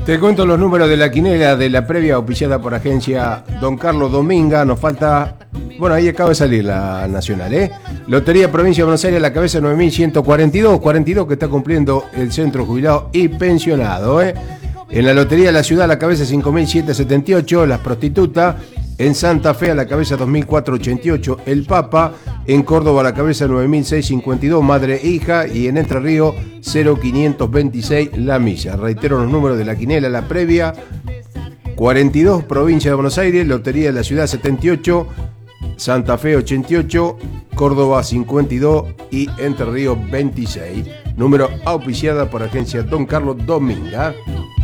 Te cuento los números de la quinela de la previa auspiciada por agencia Don Carlos Dominga. Nos falta... Bueno, ahí acaba de salir la nacional, ¿eh? Lotería Provincia de Buenos Aires, la cabeza 9.142, 42 que está cumpliendo el centro jubilado y pensionado, ¿eh? En la Lotería de la Ciudad, la cabeza 5.778, las prostitutas. En Santa Fe, a la cabeza 2.488, el Papa. En Córdoba, a la cabeza 9.652, madre e hija. Y en Entre Ríos, 0.526, la milla. Reitero los números de la quinela, la previa. 42, provincia de Buenos Aires, Lotería de la Ciudad 78, Santa Fe 88, Córdoba 52 y Entre Ríos 26. Número auspiciada por agencia Don Carlos Dominga.